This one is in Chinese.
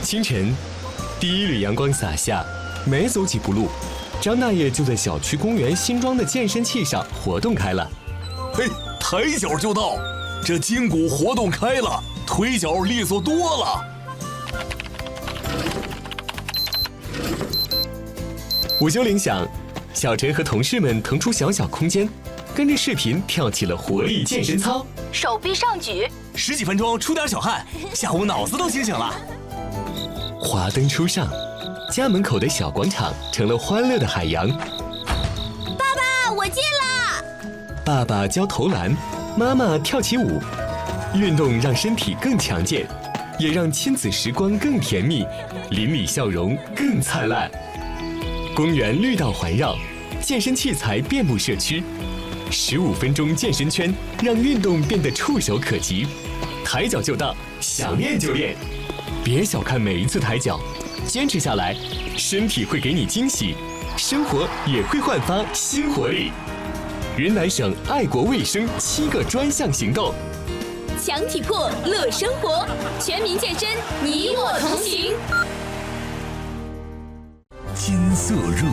清晨，第一缕阳光洒下，没走几步路，张大爷就在小区公园新装的健身器上活动开了。 嘿，抬脚就到，这筋骨活动开了，腿脚利索多了。 午休铃响，小陈和同事们腾出小空间，跟着视频跳起了活力健身操。 手臂上举 ，10几分钟出点小汗，下午脑子都清醒了。 华灯初上，家门口的小广场成了欢乐的海洋。 爸爸，我进了。 爸爸教投篮，妈妈跳起舞。运动让身体更强健，也让亲子时光更甜蜜，邻里笑容更灿烂。公园绿道环绕，健身器材遍布社区。15分钟健身圈，让运动变得触手可及。抬脚就到，想练就练。别小看每一次抬脚，坚持下来，身体会给你惊喜，生活也会焕发新活力。云南省爱国卫生7个专项行动， 强体魄乐生活，全民健身，你我同行。 金色热